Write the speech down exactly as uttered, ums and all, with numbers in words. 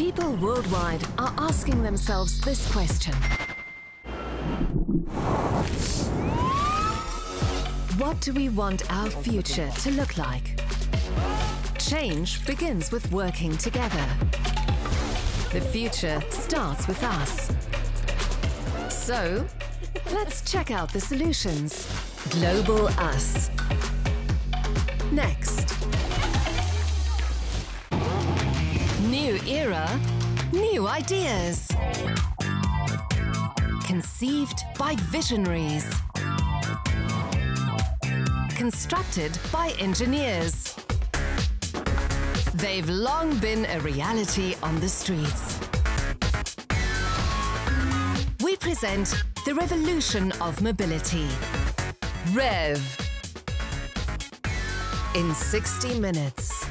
People worldwide are asking themselves this question. What do we want our future to look like? Change begins with working together. The future starts with us. So, let's check out the solutions. Global Us. Next. New era, new ideas. Conceived by visionaries. Constructed by engineers. They've long been a reality on the streets. We present the revolution of mobility. REV. In sixty minutes.